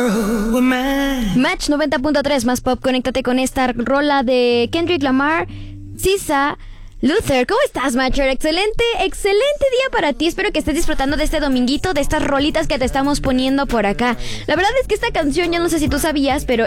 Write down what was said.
Match 90.3 más pop, conéctate con esta rola de Kendrick Lamar, SZA, Luther. ¿Cómo estás, Matcher? Excelente día para ti. Espero que estés disfrutando de este dominguito, de estas rolitas que te estamos poniendo por acá. La verdad es que esta canción, ya no sé si tú sabías, pero